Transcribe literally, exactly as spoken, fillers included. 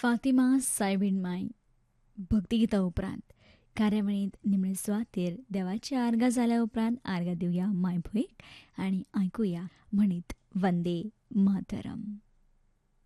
फातिमा सायबीण माय भक्तिगिता उपरांत कार्यावळींत निमणे सुवातेर देवाची आर्गां जाल्या उपरांत आर्गां दिवया माय भूंयक आनी आयकुया म्हणीत वंदे मातरम.